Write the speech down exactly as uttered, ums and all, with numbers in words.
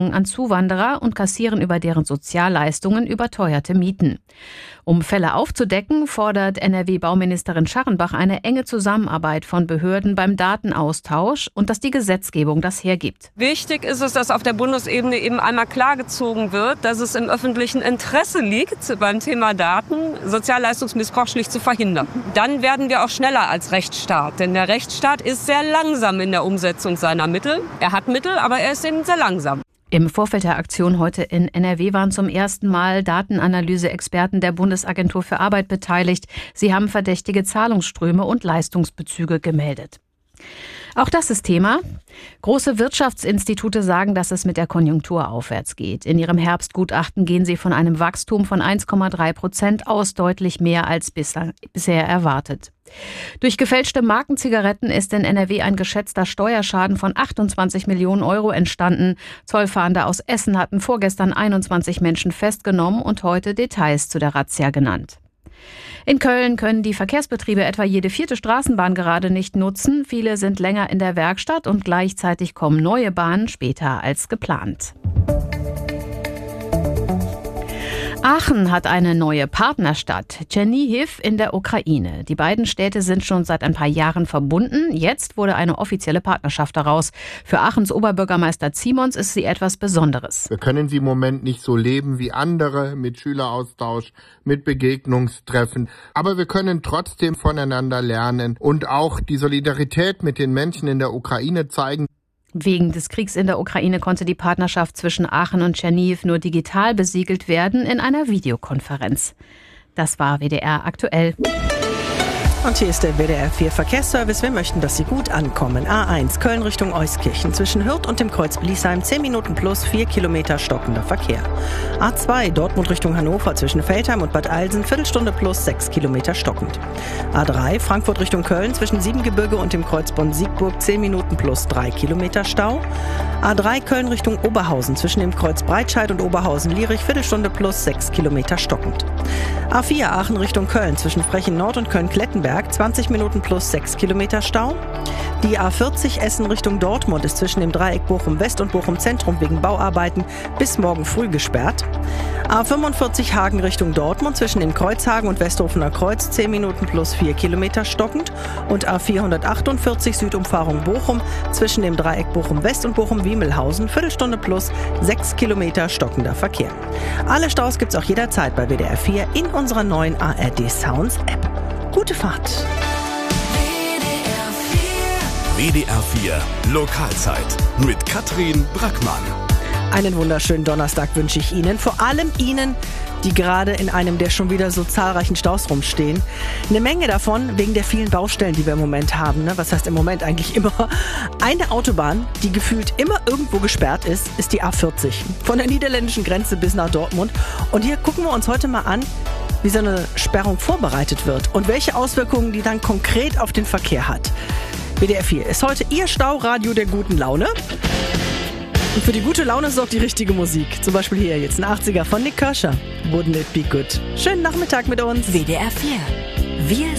an Zuwanderer und kassieren über deren Sozialleistungen überteuerte Mieten. Um Fälle aufzudecken, fordert N R W-Bauministerin Scharrenbach eine enge Zusammenarbeit von Behörden beim Datenaustausch und dass die Gesetzgebung das hergibt. Wichtig ist es, dass auf der Bundesebene eben einmal klargezogen wird, dass es im öffentlichen Interesse liegt, beim Thema Daten Sozialleistungsmissbrauch schlicht zu verhindern. Dann werden wir auch schneller als Rechtsstaat, denn der Rechtsstaat ist sehr langsam in der Umsetzung seiner Mittel. Er hat Mittel, aber er ist eben sehr langsam. Im Vorfeld der Aktion heute in N R W waren zum ersten Mal Datenanalyse-Experten der Bundesagentur für Arbeit beteiligt. Sie haben verdächtige Zahlungsströme und Leistungsbezüge gemeldet. Auch das ist Thema. Große Wirtschaftsinstitute sagen, dass es mit der Konjunktur aufwärts geht. In ihrem Herbstgutachten gehen sie von einem Wachstum von eins Komma drei Prozent aus, deutlich mehr als bislang, bisher erwartet. Durch gefälschte Markenzigaretten ist in N R W ein geschätzter Steuerschaden von achtundzwanzig Millionen Euro entstanden. Zollfahnder aus Essen hatten vorgestern einundzwanzig Menschen festgenommen und heute Details zu der Razzia genannt. In Köln können die Verkehrsbetriebe etwa jede vierte Straßenbahn gerade nicht nutzen. Viele sind länger in der Werkstatt und gleichzeitig kommen neue Bahnen später als geplant. Aachen hat eine neue Partnerstadt, Tschernihiw in der Ukraine. Die beiden Städte sind schon seit ein paar Jahren verbunden. Jetzt wurde eine offizielle Partnerschaft daraus. Für Aachens Oberbürgermeister Zimons ist sie etwas Besonderes. Wir können sie im Moment nicht so leben wie andere, mit Schüleraustausch, mit Begegnungstreffen. Aber wir können trotzdem voneinander lernen und auch die Solidarität mit den Menschen in der Ukraine zeigen. Wegen des Kriegs in der Ukraine konnte die Partnerschaft zwischen Aachen und Tschernihiw nur digital besiegelt werden in einer Videokonferenz. Das war W D R aktuell. Und hier ist der W D R vier Verkehrsservice. Wir möchten, dass Sie gut ankommen. A eins Köln Richtung Euskirchen zwischen Hürth und dem Kreuz Bliesheim zehn Minuten plus vier Kilometer stockender Verkehr. A zwei Dortmund Richtung Hannover zwischen Veltheim und Bad Eilsen Viertelstunde plus sechs Kilometer stockend. A drei Frankfurt Richtung Köln zwischen Siebengebirge und dem Kreuz Bonn-Siegburg zehn Minuten plus drei Kilometer Stau. A drei Köln Richtung Oberhausen zwischen dem Kreuz Breitscheid und Oberhausen-Lierich Viertelstunde plus sechs Kilometer stockend. A vier Aachen Richtung Köln zwischen Frechen Nord und Köln-Klettenberg zwanzig Minuten plus sechs Kilometer Stau. Die A vierzig Essen Richtung Dortmund ist zwischen dem Dreieck Bochum West und Bochum Zentrum wegen Bauarbeiten bis morgen früh gesperrt. A fünfundvierzig Hagen Richtung Dortmund zwischen dem Kreuzhagen und Westhofener Kreuz zehn Minuten plus vier Kilometer stockend. Und A vierhundertachtundvierzig Südumfahrung Bochum zwischen dem Dreieck Bochum West und Bochum Wiemelhausen Viertelstunde plus sechs Kilometer stockender Verkehr. Alle Staus gibt's auch jederzeit bei W D R vier in unserer neuen A R D Sounds App. Gute Fahrt. W D R vier Lokalzeit mit Katrin Brackmann. Einen wunderschönen Donnerstag wünsche ich Ihnen, vor allem Ihnen, die gerade in einem der schon wieder so zahlreichen Staus rumstehen. Eine Menge davon wegen der vielen Baustellen, die wir im Moment haben. Ne? Was heißt im Moment eigentlich immer? Eine Autobahn, die gefühlt immer irgendwo gesperrt ist, ist die A vierzig. Von der niederländischen Grenze bis nach Dortmund. Und hier gucken wir uns heute mal an, wie so eine Sperrung vorbereitet wird und welche Auswirkungen die dann konkret auf den Verkehr hat. W D R vier ist heute Ihr Stauradio der guten Laune. Und für die gute Laune sorgt die richtige Musik. Zum Beispiel hier jetzt ein achtziger von Nick Kershaw. Wouldn't it be good? Schönen Nachmittag mit uns. W D R vier. Wir